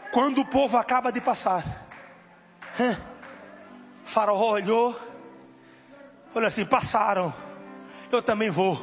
Quando o povo acaba de passar, Faraó olhou assim, passaram, eu também vou.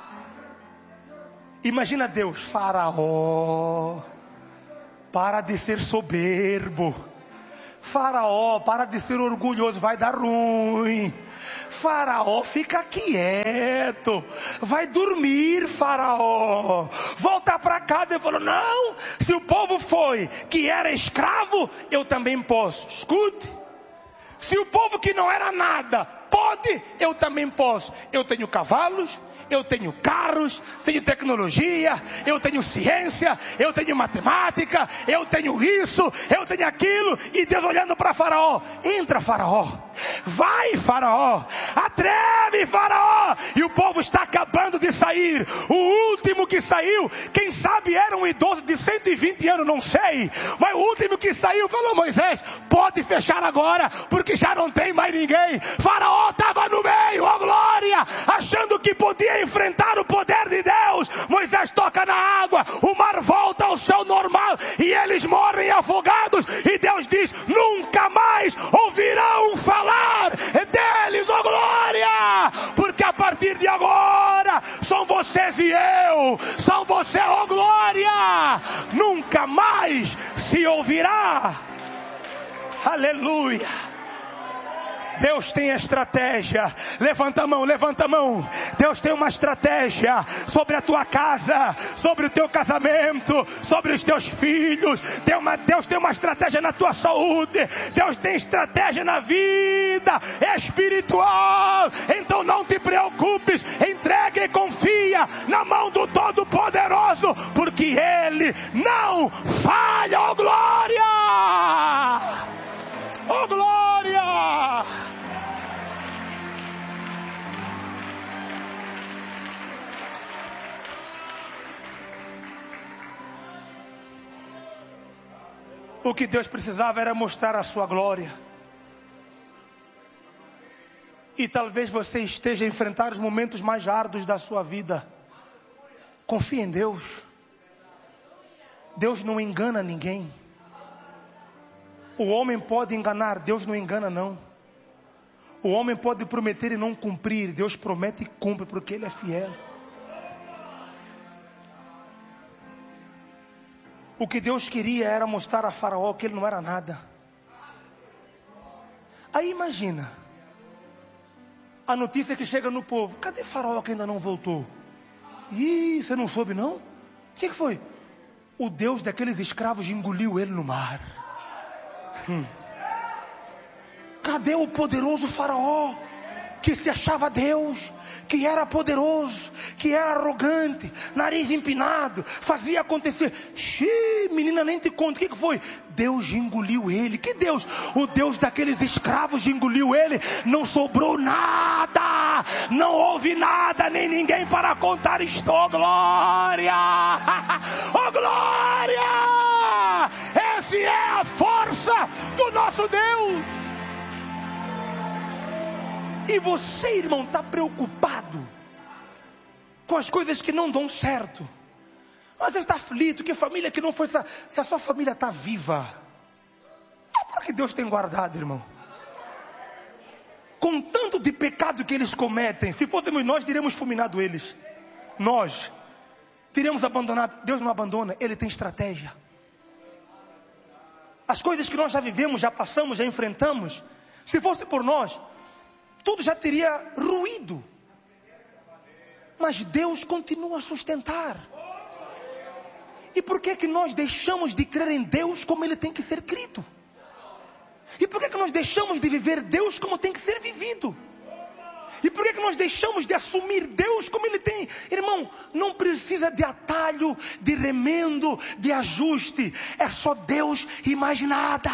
Imagina Deus, Faraó, para de ser soberbo. Faraó, para de ser orgulhoso, vai dar ruim. Faraó, fica quieto, vai dormir, Faraó. Volta para casa. Ele falou, não, se o povo foi que era escravo, eu também posso. Escute, se o povo que não era nada pode, eu também posso. Eu tenho cavalos, eu tenho carros, tenho tecnologia, eu tenho ciência, eu tenho matemática, eu tenho isso, eu tenho aquilo. E Deus olhando para Faraó, entra, Faraó, vai, Faraó, atreve, Faraó. E o povo está acabando de sair. O último que saiu, quem sabe era um idoso de 120 anos, não sei, mas o último que saiu falou, Moisés, pode fechar agora, porque já não tem mais ninguém. Faraó estava no meio, ó glória, achando que podia enfrentar o poder de Deus. Moisés toca na água, o mar volta ao seu normal e eles morrem afogados. E Deus diz, nunca mais ouvirão falar deles, ó glória, porque a partir de agora são vocês e eu, são você, ó glória, nunca mais se ouvirá. Aleluia. Deus tem estratégia. Levanta a mão, levanta a mão. Deus tem uma estratégia sobre a tua casa, sobre o teu casamento, sobre os teus filhos. Deus tem uma estratégia na tua saúde. Deus tem estratégia na vida espiritual. Então não te preocupes, entregue e confia na mão do Todo-Poderoso, porque Ele não falha. Oh glória! Oh glória! O que Deus precisava era mostrar a sua glória. E talvez você esteja a enfrentar os momentos mais árduos da sua vida. Confie em Deus. Deus não engana ninguém. O homem pode enganar, Deus não engana não. O homem pode prometer e não cumprir, Deus promete e cumpre, porque Ele é fiel. O que Deus queria era mostrar a Faraó que ele não era nada. Aí imagina a notícia que chega no povo: cadê Faraó que ainda não voltou? Ih, você não soube não? O que foi? O Deus daqueles escravos engoliu ele no mar. Cadê o poderoso Faraó que se achava Deus, que era poderoso, que era arrogante, nariz empinado, fazia acontecer? Xiii, menina, nem te conto. O que foi? Deus engoliu ele. Que Deus? O Deus daqueles escravos engoliu ele. Não sobrou nada, não houve nada, nem ninguém para contar isto. Oh glória! Oh glória! Essa é a força do nosso Deus. E você, irmão, está preocupado com as coisas que não dão certo. Você está aflito, que família que não foi. Se a sua família está viva, é porque Deus tem guardado, irmão. Com tanto de pecado que eles cometem, se fôssemos nós, teríamos fulminado eles. Nós teríamos abandonado. Deus não abandona, Ele tem estratégia. As coisas que nós já vivemos, já passamos, já enfrentamos, se fosse por nós, tudo já teria ruído. Mas Deus continua a sustentar. E por que nós deixamos de crer em Deus como Ele tem que ser crido? E por que nós deixamos de viver Deus como tem que ser vivido? E por que nós deixamos de assumir Deus como Ele tem? Irmão, não precisa de atalho, de remendo, de ajuste. É só Deus e mais nada.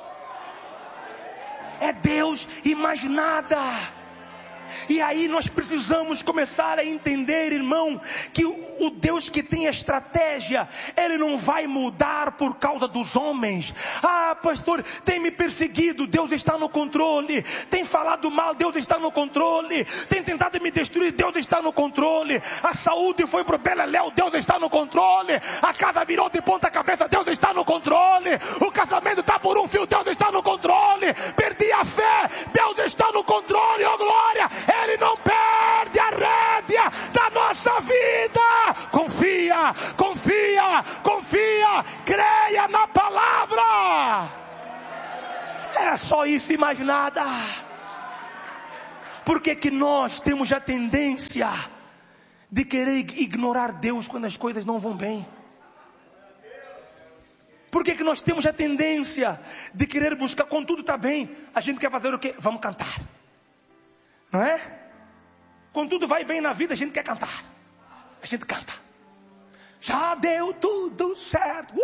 É Deus e mais nada. E aí nós precisamos começar a entender, irmão, que o Deus que tem estratégia, Ele não vai mudar por causa dos homens. Ah, pastor, tem me perseguido, Deus está no controle. Tem falado mal, Deus está no controle. Tem tentado me destruir, Deus está no controle. A saúde foi pro beleléu, Deus está no controle. A casa virou de ponta cabeça, Deus está no controle. controle. O casamento está por um fio, Deus está no controle. Perdi a fé, Deus está no controle, oh glória. Ele não perde a rédea da nossa vida. Confia, confia, confia, creia na palavra. É só isso e mais nada. Por que nós temos a tendência de querer ignorar Deus quando as coisas não vão bem? Por que nós temos a tendência de querer buscar, quando tudo está bem, a gente quer fazer o quê? Vamos cantar. Não é? Quando tudo vai bem na vida, a gente quer cantar. A gente canta. Já deu tudo certo.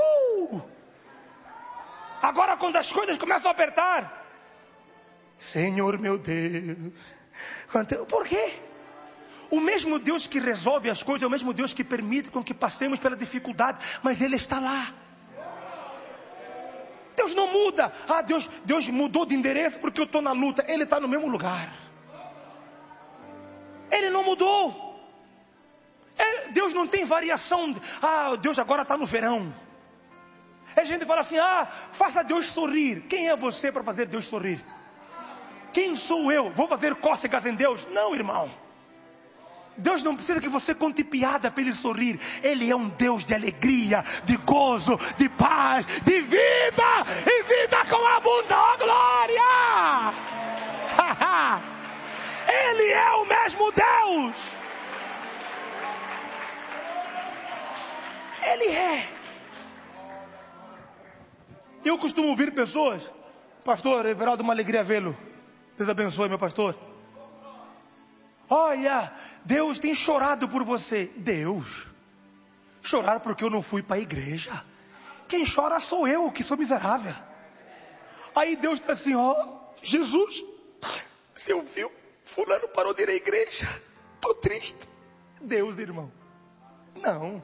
Agora quando as coisas começam a apertar, Senhor meu Deus. Por quê? O mesmo Deus que resolve as coisas é o mesmo Deus que permite com que passemos pela dificuldade, mas Ele está lá. Deus não muda. Deus mudou de endereço porque eu estou na luta. Ele está no mesmo lugar. Ele não mudou. Deus não tem variação. Deus agora está no verão. A gente fala assim, faça Deus sorrir. Quem é você para fazer Deus sorrir? Quem sou eu? Vou fazer cócegas em Deus? Não, irmão. Deus não precisa que você conte piada para Ele sorrir. Ele é um Deus de alegria, de gozo, de paz, de vida. E vida com abundância. Oh, glória! Ele é o mesmo Deus. Ele é. Eu costumo ouvir pessoas, pastor Everaldo, uma alegria vê-lo. Deus abençoe, meu pastor. Olha, Deus tem chorado por você. Deus? Chorar porque eu não fui para a igreja? Quem chora sou eu, que sou miserável. Aí Deus está assim, Jesus, você ouviu? Fulano parou de ir à igreja. Estou triste. Deus, irmão. Não.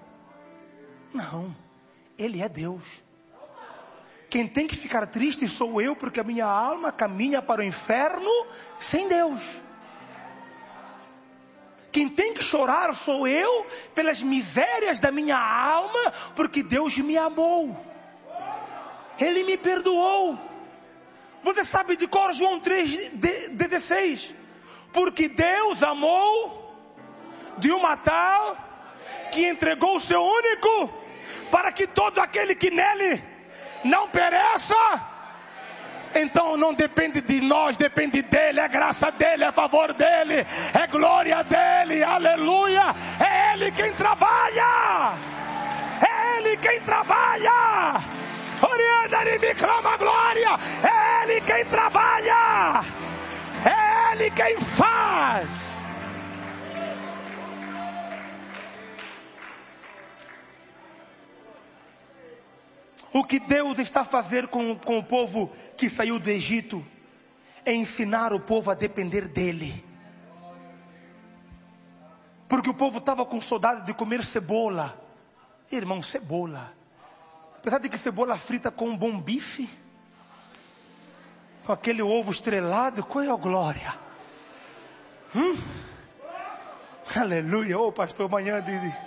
Ele é Deus. Quem tem que ficar triste sou eu, porque a minha alma caminha para o inferno sem Deus. Quem tem que chorar sou eu pelas misérias da minha alma, porque Deus me amou. Ele me perdoou. Você sabe de cor João 3,16? Porque Deus amou de uma tal que entregou o seu único, para que todo aquele que nele não pereça. Então não depende de nós, depende dele, é graça dele, é favor dele, é glória dele, aleluia. É ele quem trabalha, é ele quem trabalha. Orienta me clama glória, é ele quem trabalha, é ele quem faz. O que Deus está fazendo com o povo que saiu do Egito é ensinar o povo a depender dele. Porque o povo estava com saudade de comer cebola. Irmão, cebola. Apesar de que cebola frita com um bom bife, com aquele ovo estrelado, qual é a glória? Aleluia, pastor, amanhã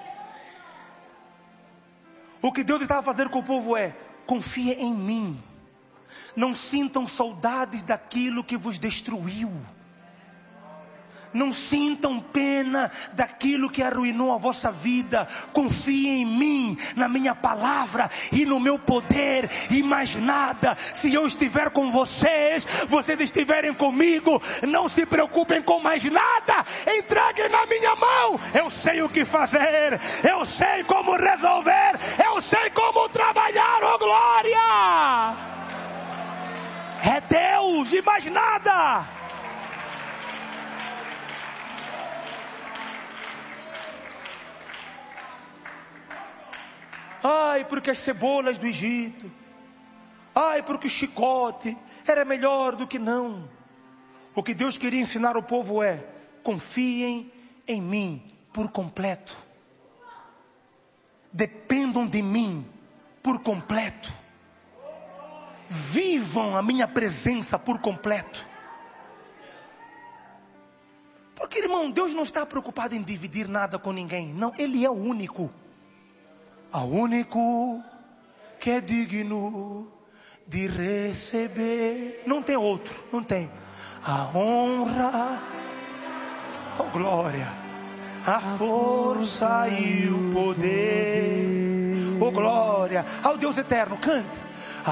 O que Deus estava fazendo com o povo é: confia em mim. Não sintam saudades daquilo que vos destruiu. Não sintam pena daquilo que arruinou a vossa vida. Confiem em mim, na minha palavra e no meu poder. E mais nada, se eu estiver com vocês, vocês estiverem comigo, não se preocupem com mais nada. Entreguem na minha mão. Eu sei o que fazer. Eu sei como resolver. Eu sei como trabalhar, oh glória. É Deus e mais nada. Ai, porque as cebolas do Egito. Ai, porque o chicote era melhor do que não. O que Deus queria ensinar ao povo é: confiem em mim por completo. Dependam de mim por completo. Vivam a minha presença por completo. Porque, irmão, Deus não está preocupado em dividir nada com ninguém. Não, Ele é o único. O único que é digno de receber. Não tem outro, não tem. A honra, oh glória, a força e o poder, oh glória, ao Deus eterno. Cante.